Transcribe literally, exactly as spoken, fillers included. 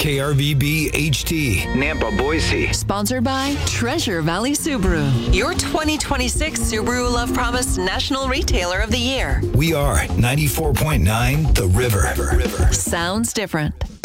K R V B H T, Nampa, Boise. Sponsored by Treasure Valley Subaru, your twenty twenty-six Subaru Love Promise National Retailer of the Year. We are ninety-four point nine The River. River. Sounds different.